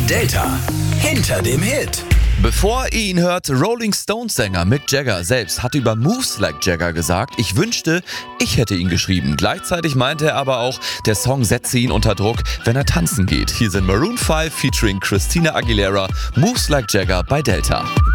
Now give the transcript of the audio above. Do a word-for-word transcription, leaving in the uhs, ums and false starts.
Delta hinter dem Hit. Bevor ihr ihn hört, Rolling Stones-Sänger Mick Jagger selbst hat über Moves Like Jagger gesagt, ich wünschte, ich hätte ihn geschrieben. Gleichzeitig meinte er aber auch, der Song setze ihn unter Druck, wenn er tanzen geht. Hier sind Maroon fünf featuring Christina Aguilera, Moves Like Jagger bei Delta.